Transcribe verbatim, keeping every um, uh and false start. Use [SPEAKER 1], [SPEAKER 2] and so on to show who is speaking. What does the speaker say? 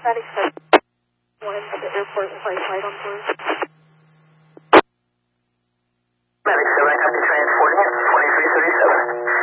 [SPEAKER 1] Static seven one at the airport, flight flight on board.